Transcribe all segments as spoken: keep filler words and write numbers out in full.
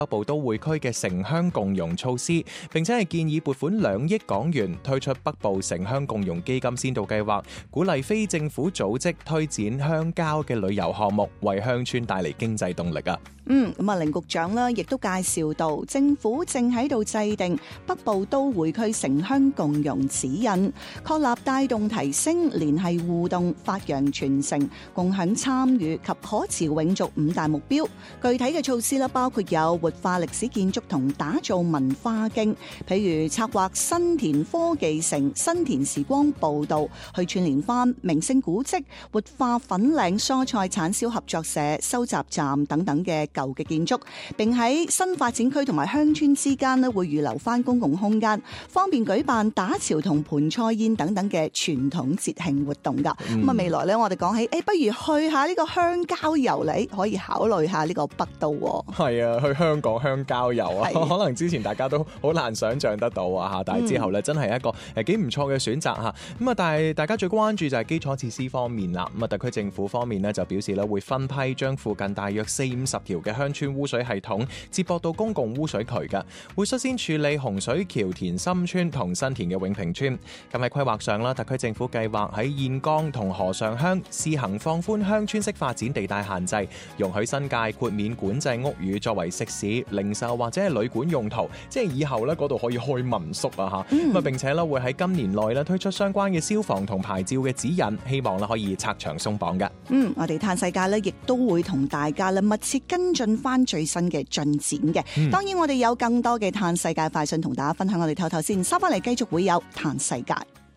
北部都會區嘅城鄉共融措施，並且係建議撥款兩億港元推出北部城鄉共融基金先導計劃，鼓勵非政府組織推展鄉郊嘅旅遊項目，為鄉村帶嚟經濟動力啊！ 嗯，咁啊，凌局長呢亦都介紹到，政府正喺度制定北部都會區城鄉共融指引，確立帶動提升聯繫互動、發揚傳承、共享參與及可持永續五大目標。具體嘅措施咧，包括有活化歷史建築同打造文化徑，譬如策劃新田科技城、新田時光步道，去串聯翻名勝古蹟，活化粉嶺蔬菜產銷合作社收集站等等嘅舊嘅建築，並喺新發展區同埋鄉村之間咧，會預留翻公共空間，方便舉辦打潮同盆菜宴等等嘅傳統節慶活動噶。咁、嗯、啊，未來咧，我哋講起，誒，不如去下呢個鄉郊遊嚟，可以考慮下呢個北都。 係啊，去香港鄉郊遊啊，可能之前大家都好難想象得到啊吓，但係之後咧，真係一個誒幾唔錯嘅選擇吓。咁啊，但係大家最關注就係基礎設施方面啦。咁啊，特區政府方面咧就表示咧，會分批將附近大約四五十條嘅鄉村污水系統接駁到公共污水渠嘅，會率先處理洪水橋田心村同新田嘅永平村。咁喺規劃上啦，特區政府計劃喺燕江同河上鄉試行放寬鄉村式發展地帶限制，容許新界豁免管制屋宇作為食肆、零售或者係旅館用途，即係以後咧嗰度可以開民宿啊吓。咁啊，並且咧會喺今年內咧推出相關嘅消防同牌照嘅指引，希望咧可以拆牆鬆綁嘅。嗯， 我哋嘆世界咧亦都會同大家咧密切跟進翻最新嘅進展嘅。嗯、當然我哋有更多嘅嘆世界快訊同大家分享，我哋透透先，收翻嚟繼續會有嘆世界。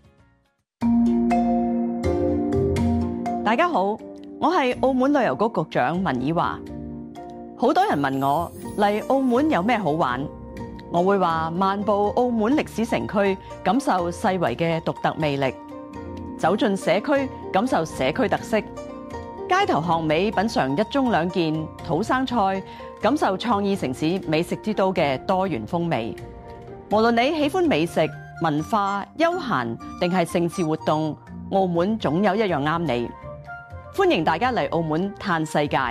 大家好，我係澳門旅遊局局長文綺華。好多人問我嚟澳門有咩好玩，我會話漫步澳門歷史城區，感受世遺嘅獨特魅力；走進社區，感受社區特色；街頭巷尾品嘗一盅兩件土生菜，感受創意城市美食之都嘅多元風味。無論你喜歡美食、文化、休閒定係盛事活動，澳門總有一樣啱你。歡迎大家嚟澳門嘆世界。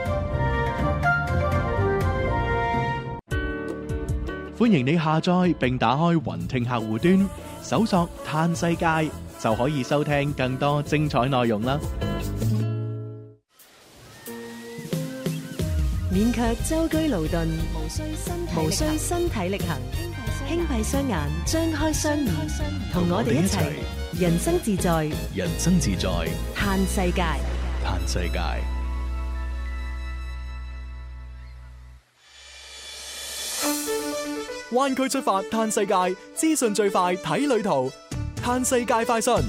歡迎你下載並打開雲聽客戶端，搜索嘆世界就可以收聽更多精彩內容啦。 免卻舟車勞頓，無需身體力行，輕閉雙眼，張開雙耳，同我哋一齊人生自在， 人生自在， 嘆世界， 嘆世界。 灣區出發嘆世界，資訊最快睇旅途，嘆世界快訊。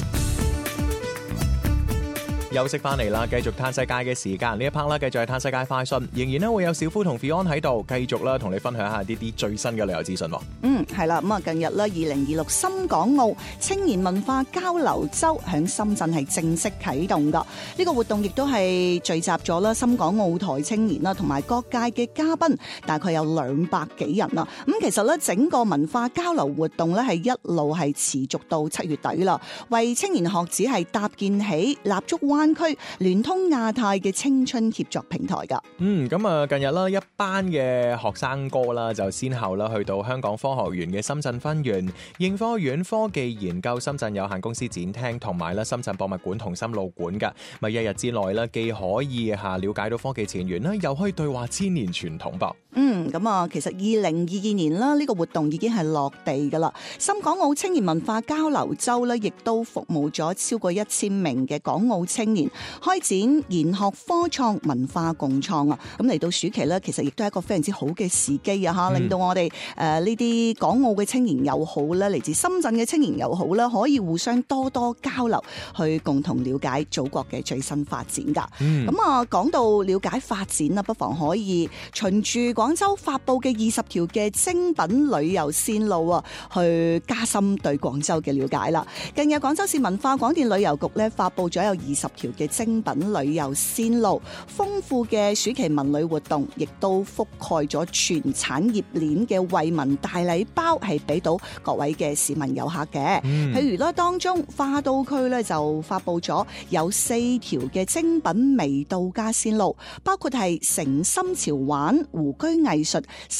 休息翻嚟啦，繼續嘆世界嘅時間，呢一 part 啦，繼續係嘆世界快訊，仍然咧會有小夫同 Fion 喺度，繼續啦同你分享下啲啲最新嘅旅遊資訊。 嗯，係啦，咁啊，近日咧，二零二六深港澳青年文化交流周響深圳係正式啟動噶。呢個活動亦都係聚集咗啦深港澳台青年啦，同埋各界嘅嘉賓，大概有兩百幾人啦。咁其實咧，整個文化交流活動咧係一路係持續到七月底啦，為青年學子係搭建起立足灣區聯通亞太嘅青春協作平台噶。 嗯，咁啊，近日啦，一班嘅學生哥啦，就先後啦去到香港科學園嘅深圳分園、應科院科技研究深圳有限公司展廳，同埋咧深圳博物館同心路館噶。咪一日之內咧，既可以吓了解到科技前沿啦，又可以對話千年傳統噃。 嗯，咁啊，其實二零二二年啦，呢個活動已經係落地噶啦。深港澳青年文化交流周咧，亦都服務咗超過一千名嘅港澳青年，開展研學科創文化共創啊！咁嚟到暑期咧，其實亦都係一個非常之好嘅時機啊！吓、嗯，令到我哋誒呢啲港澳嘅青年又好啦，嚟自深圳嘅青年又好啦，可以互相多多交流，去共同了解祖國嘅最新發展噶。咁、嗯、啊，講到了解發展啦，不妨可以循住廣州發佈嘅二十條嘅精品旅遊線路啊，去加深對廣州嘅了解啦。近日廣州市文化廣電旅遊局咧發佈咗有二十條嘅精品旅遊線路，豐富嘅暑期文旅活動，亦都覆蓋咗全產業鏈嘅惠民大禮包，係俾到各位嘅市民遊客嘅。嗯、譬如咧，當中花都區咧就發佈咗有四條嘅精品微度假線路，包括係誠心潮玩、湖居藝術、